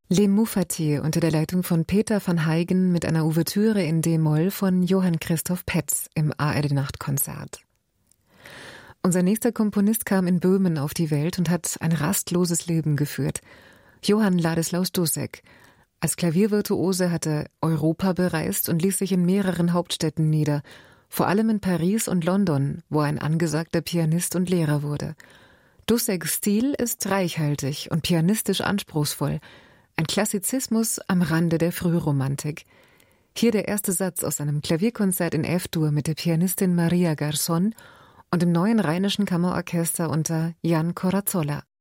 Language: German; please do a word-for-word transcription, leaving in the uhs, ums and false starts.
Les Moufatiers unter der Leitung von Peter van Huygen mit einer Ouvertüre in D-Moll von Johann Christoph Petz im A R D-Nachtkonzert. Unser nächster Komponist kam in Böhmen auf die Welt und hat ein rastloses Leben geführt. Johann Ladislaus Dussek. Als Klaviervirtuose hat er Europa bereist und ließ sich in mehreren Hauptstädten nieder, vor allem in Paris und London, wo er ein angesagter Pianist und Lehrer wurde. Dusseks Stil ist reichhaltig und pianistisch anspruchsvoll, ein Klassizismus am Rande der Frühromantik. Hier der erste Satz aus seinem Klavierkonzert in F-Dur mit der Pianistin Maria Garçon und dem Neuen Rheinischen Kammerorchester unter Jan Corazzolla.